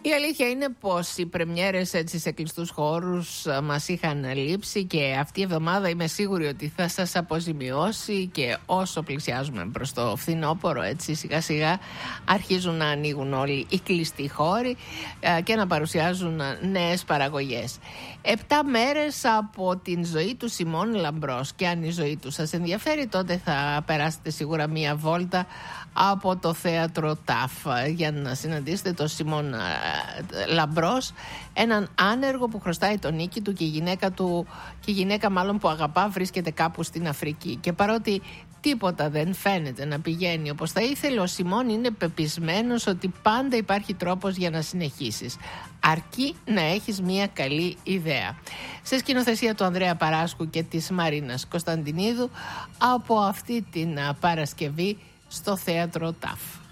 Η αλήθεια είναι πως οι πρεμιέρες έτσι σε κλειστούς χώρους μας είχαν λείψει και αυτή η εβδομάδα είμαι σίγουρη ότι θα σας αποζημιώσει, και όσο πλησιάζουμε προς το φθινόπωρο έτσι σιγά σιγά αρχίζουν να ανοίγουν όλοι οι κλειστοί χώροι και να παρουσιάζουν νέες παραγωγές. 7 μέρες από την ζωή του Σιμών Λαμπρός, και αν η ζωή του σας ενδιαφέρει τότε θα περάσετε σίγουρα μία βόλτα από το θέατρο ΤΑΦ για να συναντήσετε τον Σιμών Λαμπρός, έναν άνεργο που χρωστάει τον νίκη του, και η γυναίκα του, και η γυναίκα μάλλον που αγαπά, βρίσκεται κάπου στην Αφρική, και παρότι τίποτα δεν φαίνεται να πηγαίνει όπως θα ήθελε, ο Σιμών είναι πεπισμένος ότι πάντα υπάρχει τρόπος για να συνεχίσεις, αρκεί να έχεις μια καλή ιδέα. Σε σκηνοθεσία του Ανδρέα Παράσκου και της Μαρίνας Κωνσταντινίδου, από αυτή την Παρασκευή στο θέατρο ΤΑΦ.